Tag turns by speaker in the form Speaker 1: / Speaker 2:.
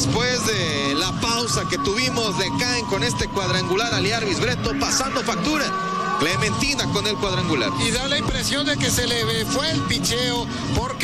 Speaker 1: después de la pausa que tuvimos, le caen con este cuadrangular a Liarvis Breto, pasando factura. Clementina con el cuadrangular.
Speaker 2: Y da la impresión de que se le fue el picheo, porque